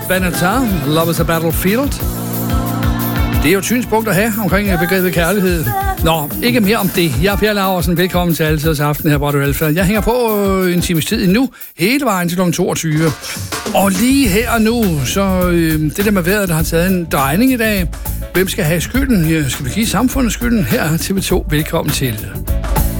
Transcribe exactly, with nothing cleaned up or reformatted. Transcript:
Benatar, Love is a Battlefield. Det er jo et synspunkt at have omkring begrebet kærlighed. Nå, ikke mere om det. Jeg er Per Laursen. Velkommen til Altidets Aften her på Radio Alfa. Jeg hænger på en times tid endnu, hele vejen til klokken toogtyve. Og lige her og nu, så øh, det der med vejret, der har taget en drejning i dag. Hvem skal have skylden? Ja, skal vi give samfundet skylden? Her er T V to. Velkommen til.